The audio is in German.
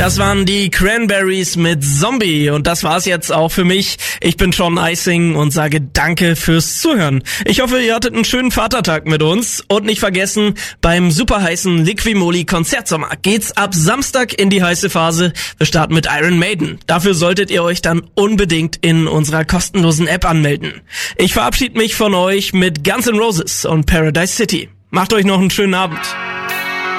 Das waren die Cranberries mit Zombie und das war's jetzt auch für mich. Ich bin Sean Eising und sage danke fürs Zuhören. Ich hoffe, ihr hattet einen schönen Vatertag mit uns und nicht vergessen, beim super heißen Liquimoli Konzertsommer geht's ab Samstag in die heiße Phase. Wir starten mit Iron Maiden. Dafür solltet ihr euch dann unbedingt in unserer kostenlosen App anmelden. Ich verabschiede mich von euch mit Guns N' Roses und Paradise City. Macht euch noch einen schönen Abend.